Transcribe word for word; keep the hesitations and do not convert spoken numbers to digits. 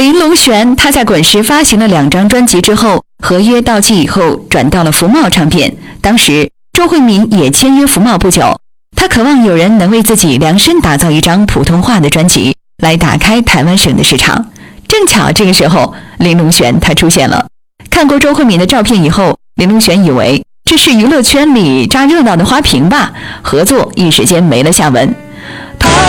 林龙玄他在滚石发行了两张专辑之后，合约到期以后转到了福茂唱片。当时周慧敏也签约福茂不久，他渴望有人能为自己量身打造一张普通话的专辑，来打开台湾省的市场。正巧这个时候林龙玄他出现了。看过周慧敏的照片以后，林龙玄以为这是娱乐圈里扎热闹的花瓶吧，合作一时间没了下文。